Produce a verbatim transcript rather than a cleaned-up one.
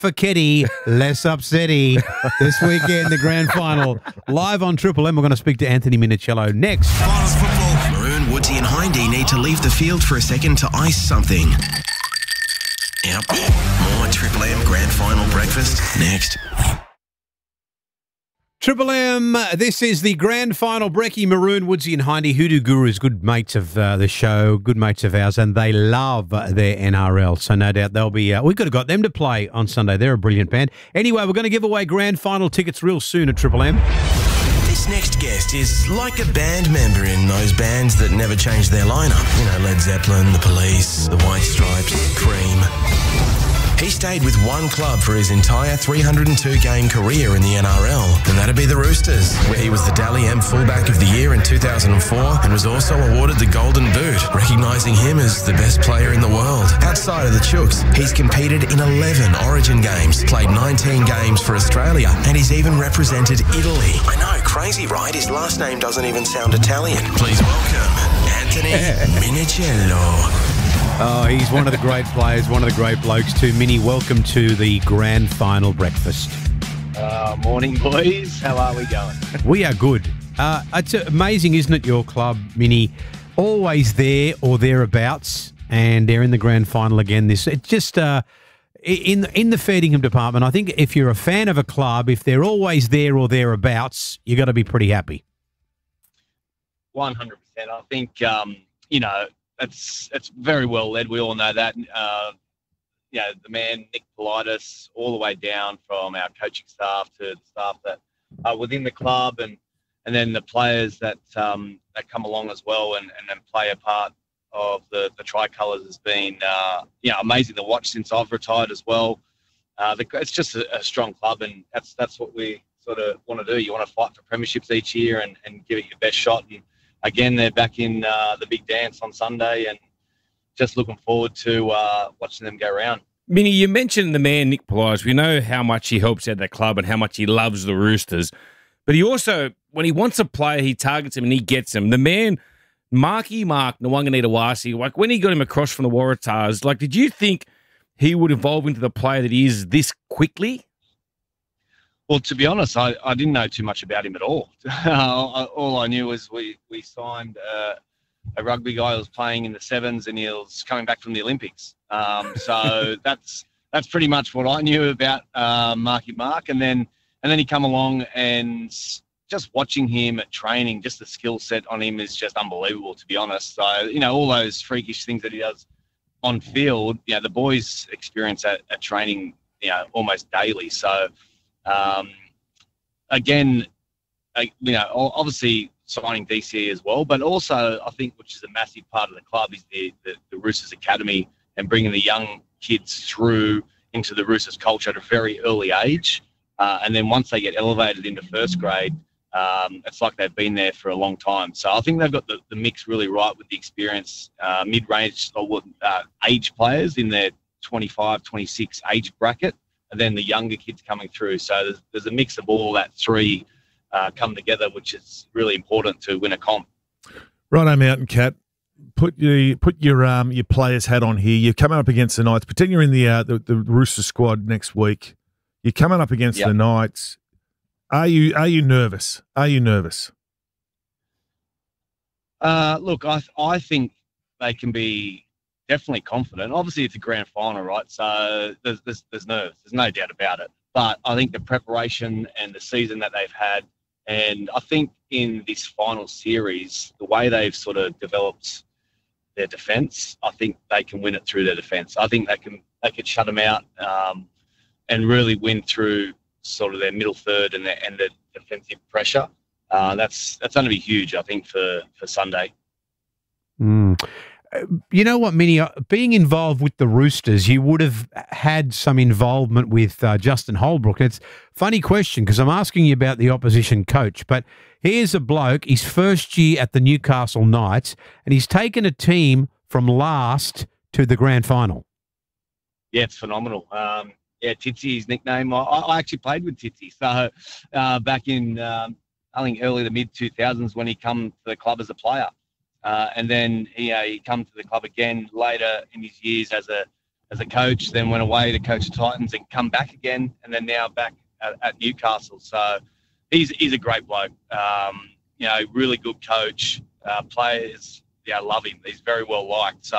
for Ketty, less upsetty. This weekend, the grand final. Live on Triple M, we're going to speak to Anthony Minicello next. Finals football. Maroon, Woodsy and Hindy need to leave the field for a second to ice something. Yep. More Triple M grand final breakfast next. Triple M, this is the grand final. Brecky, Maroon, Woodsy and Hindy, Hoodoo Gurus, good mates of uh, the show, good mates of ours, and they love their N R L. So no doubt they'll be, uh, we could have got them to play on Sunday. They're a brilliant band. Anyway, we're going to give away grand final tickets real soon at Triple M. This next guest is like a band member in those bands that never change their lineup. You know, Led Zeppelin, The Police, The White Stripes, Cream. He stayed with one club for his entire three hundred two game career in the N R L, and that'd be the Roosters, where he was the Dally M Fullback of the Year in two thousand four and was also awarded the Golden Boot, recognising him as the best player in the world. Outside of the Chooks, he's competed in eleven Origin games, played nineteen games for Australia, and he's even represented Italy. I know, crazy, right? His last name doesn't even sound Italian. Please welcome Anthony Minicello. Oh, he's one of the great players, one of the great blokes too. Mini, welcome to the grand final breakfast. Uh, morning, boys. How are we going? We are good. Uh, it's amazing, isn't it, your club, Mini? Always there or thereabouts, and they're in the grand final again. This It's just uh, in, in the Ferdingham department, I think if you're a fan of a club, if they're always there or thereabouts, you got to be pretty happy. one hundred percent. I think, um, you know, It's it's very well led. We all know that. Uh, you know, the man, Nick Politis, all the way down from our coaching staff to the staff that are within the club, and and then the players that um, that come along as well and, and then play a part of the, the Tricolours has been uh, you know, amazing to watch since I've retired as well. Uh, the, it's just a, a strong club, and that's that's what we sort of want to do. You want to fight for premierships each year and, and give it your best shot. And again, they're back in uh, the big dance on Sunday, and just looking forward to uh, watching them go around. Minnie, you mentioned the man, Nick Politis. We know how much he helps at the club and how much he loves the Roosters. But he also, when he wants a player, he targets him and he gets him. The man, Marky Mark Nwanganita-Wasi, like when he got him across from the Waratahs, like, did you think he would evolve into the player that he is this quickly? Well, to be honest, I, I didn't know too much about him at all. uh, all I knew was we, we signed uh, a rugby guy who was playing in the sevens and he was coming back from the Olympics. Um, so that's that's pretty much what I knew about uh, Marky Mark. And then and then he come along, and just watching him at training, just the skill set on him is just unbelievable, to be honest. So, you know, all those freakish things that he does on field, you know, the boys experience at, at training, you know, almost daily. So, Um, again, uh, you know, obviously signing D C E as well, but also I think, which is a massive part of the club, is the, the, the Roosters Academy and bringing the young kids through into the Roosters culture at a very early age. Uh, and then once they get elevated into first grade, um, it's like they've been there for a long time. So I think they've got the, the mix really right with the experience, uh, mid-range or uh, age players in their twenty-five, twenty-six age bracket, and then the younger kids coming through. So there's, there's a mix of all that three uh, come together, which is really important to win a comp. Righto, Mountain Cat. Put your put your um your players hat on here. You're coming up against the Knights. Pretend you're in the uh, the, the Rooster squad next week. You're coming up against yep. the Knights. Are you are you nervous? Are you nervous? Uh, look, I I think they can be definitely confident. Obviously, it's a grand final, right? So there's, there's there's nerves. There's no doubt about it. But I think the preparation and the season that they've had, and I think in this final series, the way they've sort of developed their defence, I think they can win it through their defence. I think they can they can shut them out um, and really win through sort of their middle third and their and the defensive pressure. Uh, that's that's going to be huge, I think, for for Sunday. Mm. You know what, Minnie, being involved with the Roosters, you would have had some involvement with uh, Justin Holbrook. It's a funny question because I'm asking you about the opposition coach, but here's a bloke, his first year at the Newcastle Knights, and he's taken a team from last to the grand final. Yeah, it's phenomenal. Um, yeah, Titsy, his nickname. I, I actually played with Titsy. So uh, back in, um, I think, early the mid two thousands when he come to the club as a player. Uh, and then he, uh, he come to the club again later in his years as a as a coach, then went away to coach the Titans and come back again, and then now back at, at Newcastle. So he's he's a great bloke. Um, you know, really good coach. Uh, players, yeah, love him. He's very well liked. So